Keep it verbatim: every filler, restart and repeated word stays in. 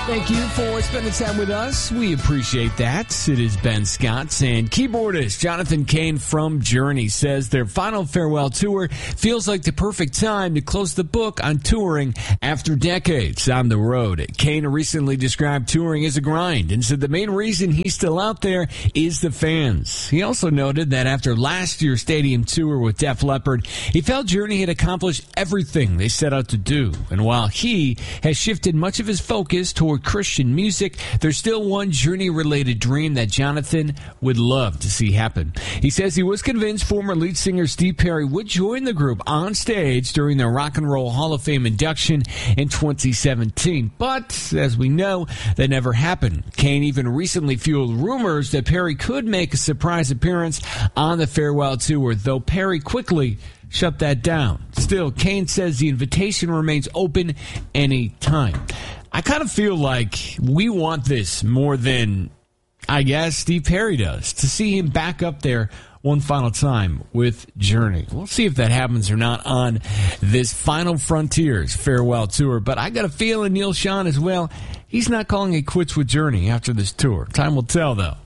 Thank you for spending time with us. We appreciate that. It is Ben Scott, and keyboardist Jonathan Cain from Journey says their final farewell tour feels like the perfect time to close the book on touring after decades on the road. Cain recently described touring as a grind and said the main reason he's still out there is the fans. He also noted that after last year's stadium tour with Def Leppard, he felt Journey had accomplished everything they set out to do. And while he has shifted much of his focus toward Christian music, there's still one Journey-related dream that Jonathan would love to see happen. He says he was convinced former lead singer Steve Perry would join the group on stage during their Rock and Roll Hall of Fame induction in twenty seventeen. But, as we know, that never happened. Cain even recently fueled rumors that Perry could make a surprise appearance on the farewell tour, though Perry quickly shut that down. Still, Cain says the invitation remains open any time. I kind of feel like we want this more than, I guess, Steve Perry does, to see him back up there one final time with Journey. We'll see if that happens or not on this Final Frontiers farewell tour. But I got a feeling Neil Schon as well, he's not calling it quits with Journey after this tour. Time will tell, though.